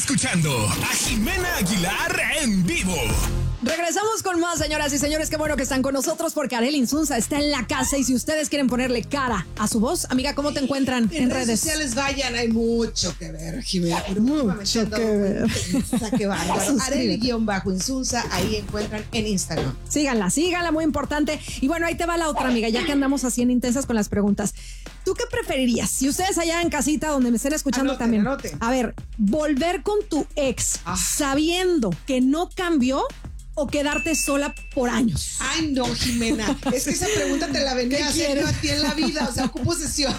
escuchando a Jimena Aguilar en vivo. Regresamos con más, señoras y señores. Qué bueno que están con nosotros porque Arely Insunza está en la casa y si ustedes quieren ponerle cara a su voz, amiga, ¿cómo te encuentran en redes sociales? Vayan, hay mucho que ver, Jimena. Mucho que ver. Qué bárbaro. Arely-Insunza, ahí encuentran en Instagram. Síganla, muy importante. Y bueno, ahí te va la otra, amiga, ya que andamos así en intensas con las preguntas. ¿Tú qué preferirías? Si ustedes allá en casita donde me estén escuchando también. A ver, volver con tu ex sabiendo que no cambió o quedarte sola por años. Ay, no, Jimena. Es que esa pregunta te la venía a hacer yo a ti en la vida. O sea, ocupo sesión.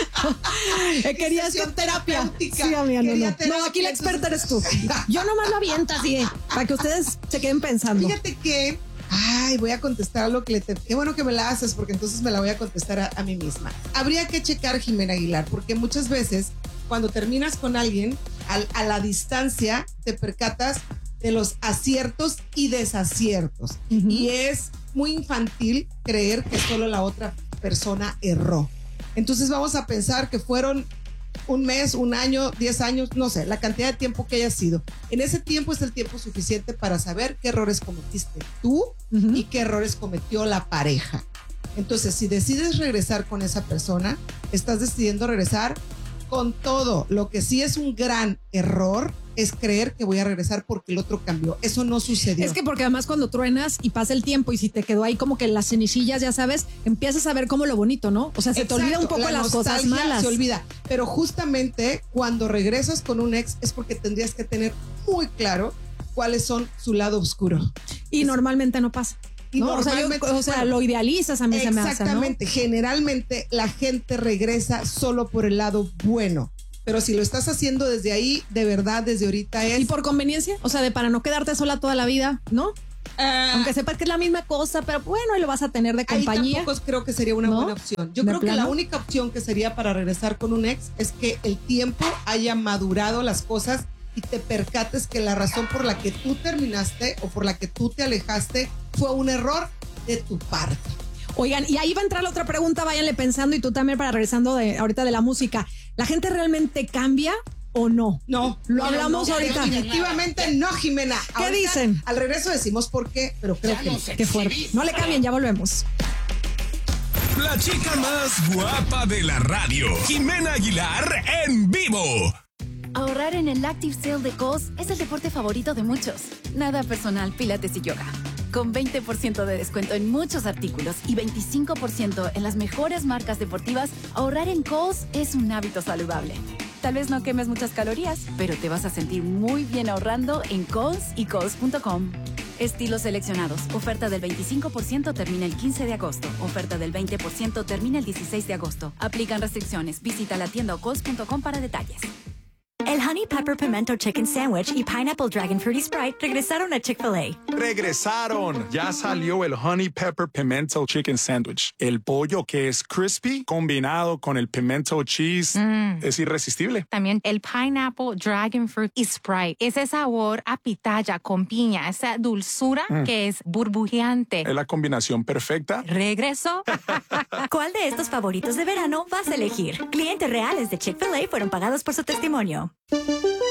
Quería sesión terapéutica. Sí, amiga, no, aquí la experta eres tú. Yo nomás lo aviento así, para que ustedes se queden pensando. Fíjate que voy a contestar lo que qué bueno que me la haces, porque entonces me la voy a contestar a mí misma. Habría que checar, Jimena Aguilar, porque muchas veces cuando terminas con alguien, a la distancia te percatas de los aciertos y desaciertos. Y es muy infantil creer que solo la otra persona erró. Entonces vamos a pensar que fueron un mes, un año, 10 años, no sé, la cantidad de tiempo que haya sido. En ese tiempo es el tiempo suficiente para saber qué errores cometiste tú y qué errores cometió la pareja. Entonces, si decides regresar con esa persona, estás decidiendo regresar con todo. Lo que sí es un gran error es creer que voy a regresar porque el otro cambió. Eso no sucedió. Es que porque además cuando truenas y pasa el tiempo y si te quedó ahí como que las cenizillas, ya sabes, empiezas a ver como lo bonito, ¿no? O sea, se te olvida un poco las cosas malas. Se olvida. Pero justamente cuando regresas con un ex es porque tendrías que tener muy claro cuáles son su lado oscuro. Y normalmente no pasa. ¿no? O sea, lo idealizas, a mí se me hace, ¿no? Exactamente. Generalmente la gente regresa solo por el lado bueno. Pero si lo estás haciendo desde ahí, de verdad, desde ahorita es... ¿Y por conveniencia? O sea, para no quedarte sola toda la vida, ¿no? Aunque sepas que es la misma cosa, pero bueno, y lo vas a tener de compañía. Ahí tampoco creo que sería una buena opción. Yo creo que la única opción que sería para regresar con un ex es que el tiempo haya madurado las cosas y te percates que la razón por la que tú terminaste o por la que tú te alejaste fue un error de tu parte. Oigan, y ahí va a entrar la otra pregunta, váyanle pensando, y tú también para regresando ahorita de la música. ¿La gente realmente cambia o no? No. Lo hablamos ahorita. Definitivamente no, Jimena. ¿Qué ahorita dicen? Al regreso decimos por qué, pero creo que no. Qué fuerte. No le cambien, ya volvemos. La chica más guapa de la radio, Jimena Aguilar en vivo. Ahorrar en el Active Sale de Kohl's es el deporte favorito de muchos. Nada personal, pilates y yoga. Con 20% de descuento en muchos artículos y 25% en las mejores marcas deportivas, ahorrar en Kohl's es un hábito saludable. Tal vez no quemes muchas calorías, pero te vas a sentir muy bien ahorrando en Kohl's y Kohl's.com. Estilos seleccionados. Oferta del 25% termina el 15 de agosto. Oferta del 20% termina el 16 de agosto. Aplican restricciones. Visita la tienda o Kohl's.com para detalles. El Honey Pepper Pimento Chicken Sandwich y Pineapple Dragon Fruity Sprite regresaron a Chick-fil-A. ¡Regresaron! Ya salió el Honey Pepper Pimento Chicken Sandwich. El pollo que es crispy combinado con el pimento cheese es irresistible. También el Pineapple Dragon Fruit y Sprite. Ese sabor a pitaya con piña, esa dulzura que es burbujeante. Es la combinación perfecta. ¿Regreso? ¿Cuál de estos favoritos de verano vas a elegir? Clientes reales de Chick-fil-A fueron pagados por su testimonio.